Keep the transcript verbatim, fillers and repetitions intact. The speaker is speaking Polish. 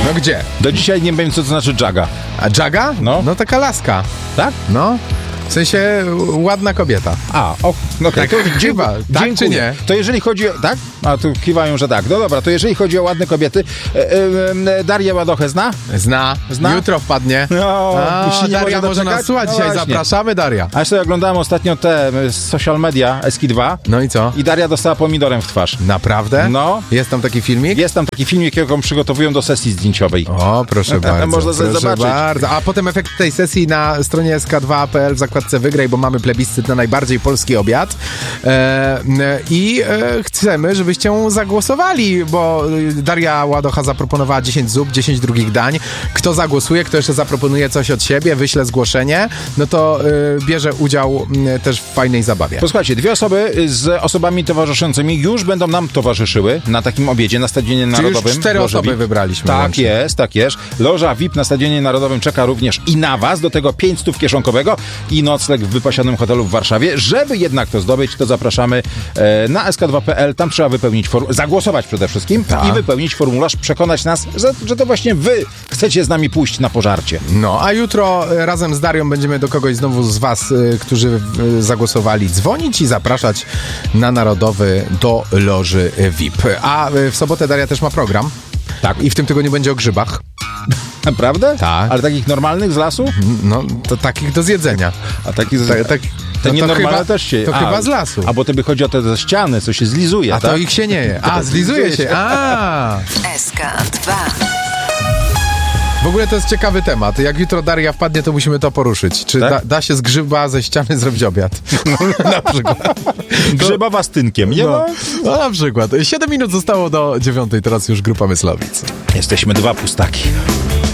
No gdzie? Do dzisiaj nie wiem, co to znaczy Jaga. A Jaga? No. No taka laska. Tak? No. W sensie ładna kobieta. A, o, no tak. Tak, chyba. Tak czy nie? To jeżeli chodzi o... Tak? A tu kiwają, że tak. No dobra, to jeżeli chodzi o ładne kobiety, e, e, Darię Ładochę zna? Zna. Zna? Jutro wpadnie. No, A, już się nie Daria może może nas doczekać? słuchać No dzisiaj. właśnie. Zapraszamy, Daria. A ja sobie oglądałem ostatnio te e, social media, Eski dwa No i co? i Daria dostała pomidorem w twarz. Naprawdę? No. Jest tam taki filmik? Jest tam taki filmik, jaką przygotowują do sesji zdjęciowej. O, proszę bardzo. Można sobie proszę zobaczyć. bardzo. A potem efekt tej sesji na stronie S K dwa kropka P L w zakładce Wygraj, bo mamy plebiscyt na najbardziej polski obiad. E, I e, chcemy, żebyście zagłosowali, bo Daria Ładocha zaproponowała dziesięć zup, dziesięć drugich dań. Kto zagłosuje, kto jeszcze zaproponuje coś od siebie, wyśle zgłoszenie, no to e, bierze udział e, też w fajnej zabawie. Posłuchajcie, dwie osoby z osobami towarzyszącymi już będą nam towarzyszyły na takim obiedzie na Stadionie Czyli Narodowym. już cztery Loży osoby V I P. wybraliśmy. Tak łącznie. jest, tak jest. Loża V I P na Stadionie Narodowym czeka również i na was. Do tego pięć stów kieszonkowego i nocleg w wypasionym hotelu w Warszawie. Żeby jednak to zdobyć, to zapraszamy e, na S K dwa kropka P L. Tam trzeba wypełnić form- zagłosować przede wszystkim Tak. i wypełnić formularz, przekonać nas, że, że to właśnie wy chcecie z nami pójść na pożarcie. No, a jutro e, razem z Darią będziemy do kogoś znowu z was, e, którzy e, zagłosowali, dzwonić i zapraszać na Narodowy do Loży V I P. A e, w sobotę Daria też ma program. Tak. I w tym tygodniu będzie o grzybach. Naprawdę? Tak. Ale takich normalnych z lasu? No, to takich do zjedzenia. A takich z... Tak, tak, Te no to nienormalne chyba- też się... to a, chyba z lasu. A bo tobie chodzi o te ze ściany, co się zlizuje, A tak? to ich się nie je. A, zlizuje się. A. S K dwa. W ogóle to jest ciekawy temat. Jak jutro Daria wpadnie, to musimy to poruszyć. Czy Tak? da, da się z grzyba ze ściany zrobić obiad? Na przykład. Grzybowa z tynkiem, nie No, ma? no na przykład. Siedem minut zostało do dziewiątej, teraz już grupa Myslowic. Jesteśmy dwa pustaki.